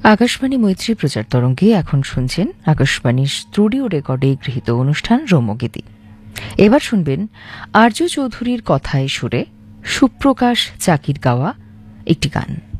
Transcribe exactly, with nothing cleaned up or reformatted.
আকাশবাণী মৈত্রী প্রচার তরঙ্গে এখন শুনছেন আকাশবাণীর স্টুডিও রেকর্ডে গৃহীত অনুষ্ঠান রম্যগীতি। এবার শুনবেন আর্য চৌধুরীর কথায় সুরে সুপ্রকাশ চাকির গাওয়া একটি গান।